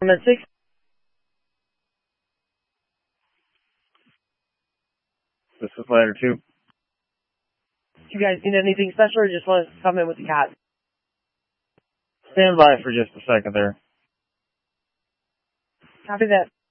At 6. This is ladder 2. You guys need anything special or just want us to come in with the cat? Stand by for just a second there. Copy that.